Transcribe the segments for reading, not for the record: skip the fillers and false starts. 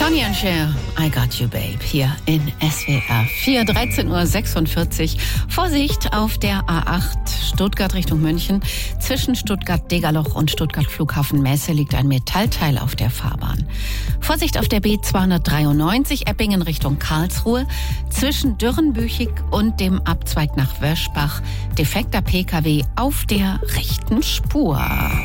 Sonny and Cher, I Got You Babe, hier in SWR 4, 13.46 Uhr. Vorsicht auf der A8 Stuttgart Richtung München. Zwischen Stuttgart-Degerloch und Stuttgart-Flughafen-Messe liegt ein Metallteil auf der Fahrbahn. Vorsicht auf der B293 Eppingen Richtung Karlsruhe. Zwischen Dürrenbüchig und dem Abzweig nach Wöschbach. Defekter PKW auf der rechten Spur.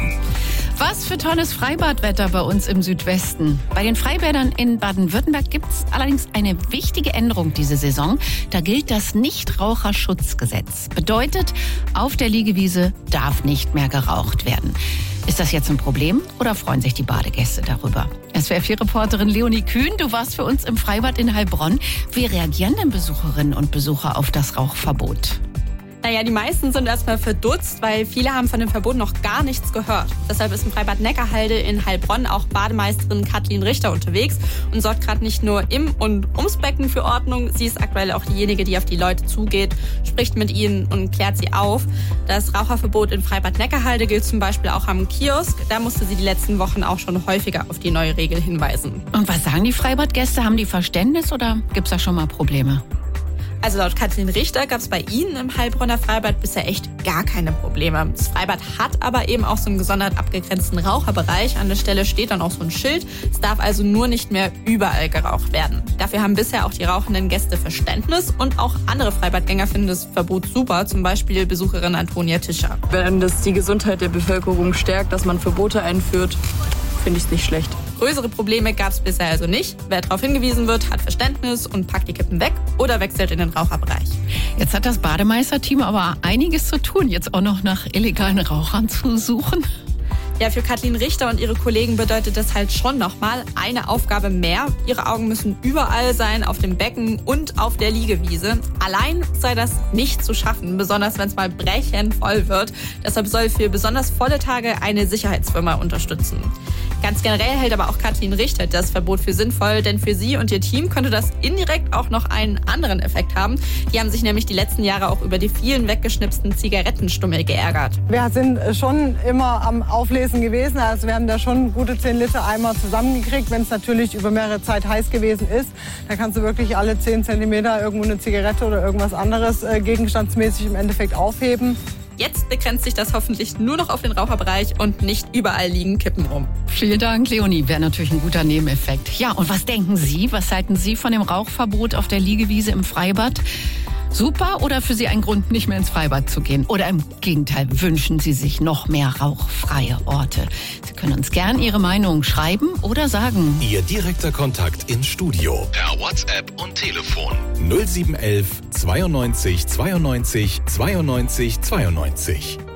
Was für tolles Freibadwetter bei uns im Südwesten. Bei den Freibädern in Baden-Württemberg gibt es allerdings eine wichtige Änderung diese Saison. Da gilt das Nichtraucherschutzgesetz. Bedeutet, auf der Liegewiese darf nicht mehr geraucht werden. Ist das jetzt ein Problem oder freuen sich die Badegäste darüber? SWR4-Reporterin Leonie Kühn, du warst für uns im Freibad in Heilbronn. Wie reagieren denn Besucherinnen und Besucher auf das Rauchverbot? Naja, die meisten sind erstmal verdutzt, weil viele haben von dem Verbot noch gar nichts gehört. Deshalb ist im Freibad Neckarhalde in Heilbronn auch Bademeisterin Kathleen Richter unterwegs und sorgt gerade nicht nur im und ums Becken für Ordnung. Sie ist aktuell auch diejenige, die auf die Leute zugeht, spricht mit ihnen und klärt sie auf. Das Raucherverbot in Freibad Neckarhalde gilt zum Beispiel auch am Kiosk. Da musste sie die letzten Wochen auch schon häufiger auf die neue Regel hinweisen. Und was sagen die Freibadgäste? Haben die Verständnis oder gibt's da schon mal Probleme? Also laut Kathleen Richter gab es bei ihnen im Heilbronner Freibad bisher echt gar keine Probleme. Das Freibad hat aber eben auch so einen gesondert abgegrenzten Raucherbereich. An der Stelle steht dann auch so ein Schild. Es darf also nur nicht mehr überall geraucht werden. Dafür haben bisher auch die rauchenden Gäste Verständnis und auch andere Freibadgänger finden das Verbot super, zum Beispiel Besucherin Antonia Tischer. Wenn das die Gesundheit der Bevölkerung stärkt, dass man Verbote einführt, finde ich es nicht schlecht. Größere Probleme gab es bisher also nicht. Wer darauf hingewiesen wird, hat Verständnis und packt die Kippen weg oder wechselt in den Raucherbereich. Jetzt hat das Bademeisterteam aber einiges zu tun, jetzt auch noch nach illegalen Rauchern zu suchen. Ja, für Kathleen Richter und ihre Kollegen bedeutet das halt schon nochmal eine Aufgabe mehr. Ihre Augen müssen überall sein, auf dem Becken und auf der Liegewiese. Allein sei das nicht zu schaffen, besonders wenn es mal brechend voll wird. Deshalb soll für besonders volle Tage eine Sicherheitsfirma unterstützen. Ganz generell hält aber auch Kathleen Richter das Verbot für sinnvoll, denn für sie und ihr Team könnte das indirekt auch noch einen anderen Effekt haben. Die haben sich nämlich die letzten Jahre auch über die vielen weggeschnipsten Zigarettenstummel geärgert. Wir sind schon immer am Auflesen gewesen, also wir haben da schon gute 10 Liter Eimer zusammengekriegt. Wenn es natürlich über mehrere Zeit heiß gewesen ist, dann kannst du wirklich alle 10 Zentimeter irgendwo eine Zigarette oder irgendwas anderes gegenstandsmäßig im Endeffekt aufheben. Jetzt begrenzt sich das hoffentlich nur noch auf den Raucherbereich und nicht überall liegen Kippen rum. Vielen Dank, Leonie. Wäre natürlich ein guter Nebeneffekt. Ja, und was denken Sie? Was halten Sie von dem Rauchverbot auf der Liegewiese im Freibad? Super oder für Sie ein Grund, nicht mehr ins Freibad zu gehen? Oder im Gegenteil, wünschen Sie sich noch mehr rauchfreie Orte? Sie können uns gern Ihre Meinung schreiben oder sagen. Ihr direkter Kontakt ins Studio per WhatsApp und Telefon 0711 92 92 92 92.